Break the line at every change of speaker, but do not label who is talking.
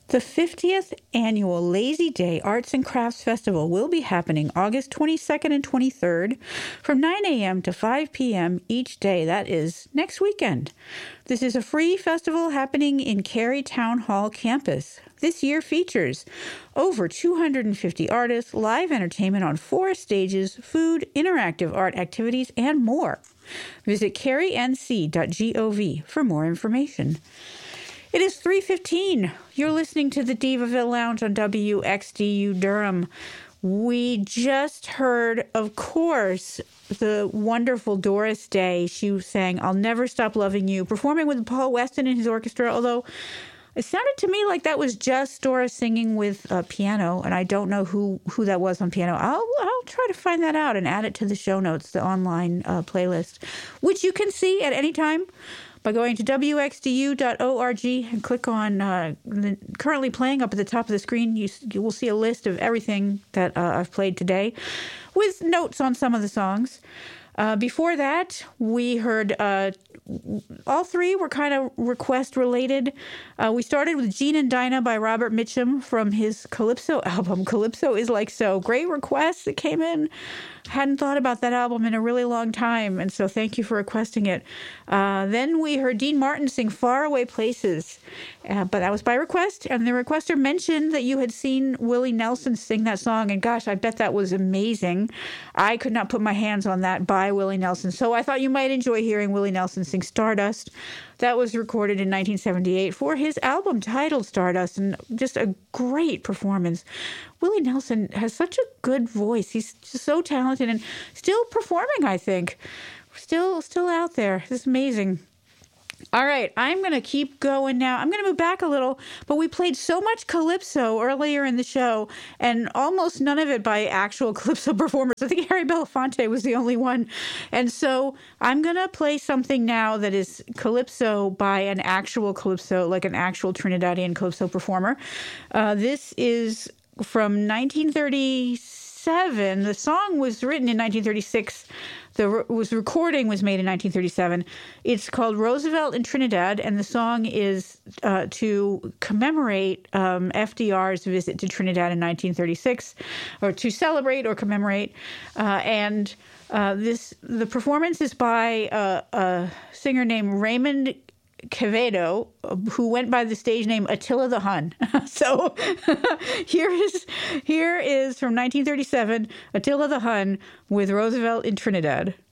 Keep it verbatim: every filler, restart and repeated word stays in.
The fiftieth Annual Lazy Day Arts and Crafts Festival will be happening August twenty-second and twenty-third from nine a.m. to five p.m. each day. That is next weekend. This is a free festival happening in Cary Town Hall campus. This year features over two hundred fifty artists, live entertainment on four stages, food, interactive art activities, and more. Visit cary n c dot gov for more information. It is three fifteen. You're listening to the Divaville Lounge on W X D U Durham. We just heard, of course, the wonderful Doris Day. She sang I'll Never Stop Loving You, performing with Paul Weston and his orchestra, although it sounded to me like that was just Doris singing with a piano, and I don't know who, who that was on piano. I'll, I'll try to find that out and add it to the show notes, the online uh, playlist, which you can see at any time by going to w x d u dot org and click on uh, the, currently playing up at the top of the screen. You, you will see a list of everything that uh, I've played today with notes on some of the songs. Uh, before that, we heard uh, all three were kind of request related. Uh, we started with Gene and Dinah by Robert Mitchum from his Calypso album. Calypso is Like So. Great requests that came in. Hadn't thought about that album in a really long time, and so thank you for requesting it. Uh, then we heard Dean Martin sing Faraway Places, uh, but that was by request, and the requester mentioned that you had seen Willie Nelson sing that song, and gosh, I bet that was amazing. I could not put my hands on that by Willie Nelson, so I thought you might enjoy hearing Willie Nelson sing Stardust. That was recorded in nineteen seventy-eight for his album titled Stardust, and just a great performance. Willie Nelson has such a good voice. He's just so talented and still performing, I think. Still, still out there. It's amazing. All right, I'm going to keep going now. I'm going to move back a little, but we played so much Calypso earlier in the show, and almost none of it by actual Calypso performers. I think Harry Belafonte was the only one. And so I'm going to play something now that is Calypso by an actual Calypso, like an actual Trinidadian Calypso performer. Uh, this is from nineteen thirty-seven. The song was written in nineteen thirty-six. The was recording was made in nineteen thirty-seven. It's called Roosevelt in Trinidad, and the song is uh, to commemorate um, F D R's visit to Trinidad in nineteen thirty-six, or to celebrate or commemorate. Uh, and uh, this the performance is by uh, a singer named Raymond Quevedo, who went by the stage name Attila the Hun. So here is here is from nineteen thirty-seven, Attila the Hun with Roosevelt in Trinidad.